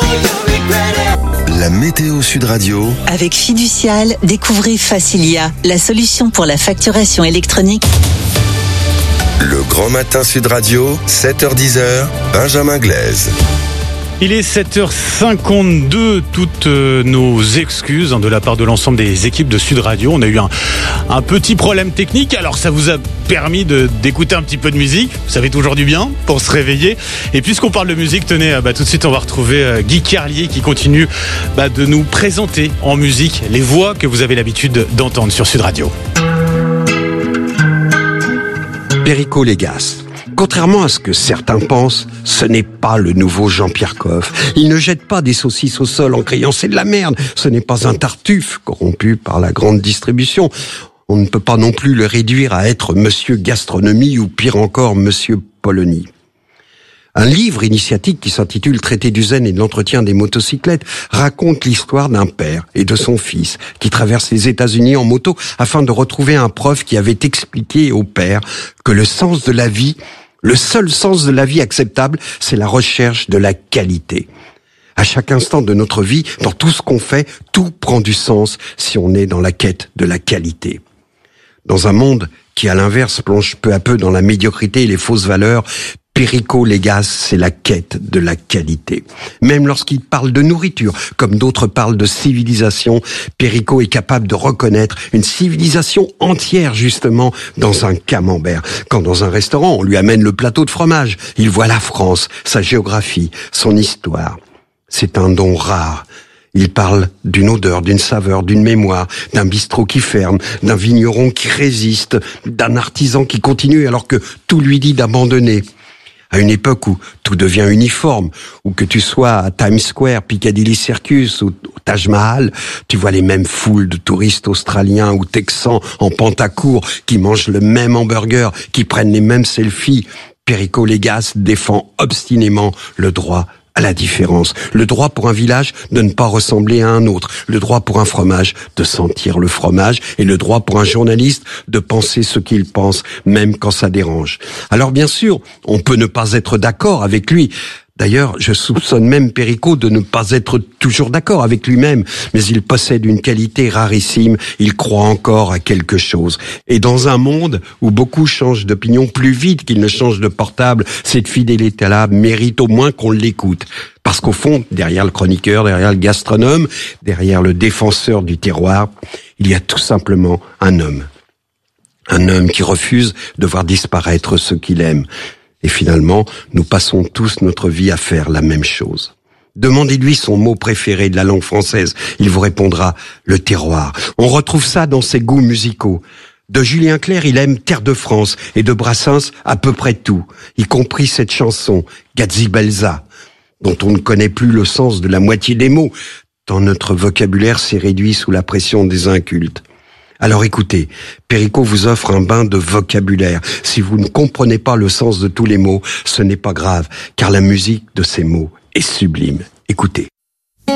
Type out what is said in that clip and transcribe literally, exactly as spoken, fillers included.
La météo Sud Radio. Avec Fiducial, découvrez Facilia, la solution pour la facturation électronique. Le Grand Matin Sud Radio, sept heures dix, Benjamin Glaise. Il est sept heures cinquante-deux, toutes nos excuses hein, de la part de l'ensemble des équipes de Sud Radio. On a eu un, un petit problème technique, alors ça vous a permis de, d'écouter un petit peu de musique. Ça fait toujours du bien pour se réveiller. Et puisqu'on parle de musique, tenez, bah, tout de suite on va retrouver euh, Guy Carlier qui continue bah, de nous présenter en musique les voix que vous avez l'habitude d'entendre sur Sud Radio. Perico Légas. Contrairement à ce que certains pensent, ce n'est pas le nouveau Jean-Pierre Coff. Il ne jette pas des saucisses au sol en criant « c'est de la merde ». Ce n'est pas un Tartuffe corrompu par la grande distribution. On ne peut pas non plus le réduire à être Monsieur Gastronomie ou pire encore Monsieur Polonie. Un livre initiatique qui s'intitule « Traité du zen et de l'entretien des motocyclettes » raconte l'histoire d'un père et de son fils qui traversent les États-Unis en moto afin de retrouver un prof qui avait expliqué au père que le sens de la vie, le seul sens de la vie acceptable, c'est la recherche de la qualité. À chaque instant de notre vie, dans tout ce qu'on fait, tout prend du sens si on est dans la quête de la qualité. Dans un monde qui, à l'inverse, plonge peu à peu dans la médiocrité et les fausses valeurs, Perico Légas, c'est la quête de la qualité. Même lorsqu'il parle de nourriture, comme d'autres parlent de civilisation, Perico est capable de reconnaître une civilisation entière, justement, dans un camembert. Quand dans un restaurant, on lui amène le plateau de fromage, il voit la France, sa géographie, son histoire. C'est un don rare. Il parle d'une odeur, d'une saveur, d'une mémoire, d'un bistrot qui ferme, d'un vigneron qui résiste, d'un artisan qui continue alors que tout lui dit d'abandonner. À une époque où tout devient uniforme, où que tu sois à Times Square, Piccadilly Circus ou au Taj Mahal, tu vois les mêmes foules de touristes australiens ou texans en pantacourt qui mangent le même hamburger, qui prennent les mêmes selfies. Perico Légas défend obstinément le droit à la différence. Le droit pour un village de ne pas ressembler à un autre. Le droit pour un fromage de sentir le fromage. Et le droit pour un journaliste de penser ce qu'il pense, même quand ça dérange. Alors bien sûr, on peut ne pas être d'accord avec lui. D'ailleurs, je soupçonne même Perico de ne pas être toujours d'accord avec lui-même, mais il possède une qualité rarissime, il croit encore à quelque chose. Et dans un monde où beaucoup changent d'opinion plus vite qu'ils ne changent de portable, cette fidélité-là mérite au moins qu'on l'écoute. Parce qu'au fond, derrière le chroniqueur, derrière le gastronome, derrière le défenseur du terroir, il y a tout simplement un homme. Un homme qui refuse de voir disparaître ce qu'il aime. Et finalement, nous passons tous notre vie à faire la même chose. Demandez-lui son mot préféré de la langue française. Il vous répondra le terroir. On retrouve ça dans ses goûts musicaux. De Julien Clerc, il aime Terre de France et de Brassens à peu près tout, y compris cette chanson, Gazi-Belza, dont on ne connaît plus le sens de la moitié des mots, tant notre vocabulaire s'est réduit sous la pression des incultes. Alors écoutez, Perico vous offre un bain de vocabulaire. Si vous ne comprenez pas le sens de tous les mots, ce n'est pas grave, car la musique de ces mots est sublime. Écoutez.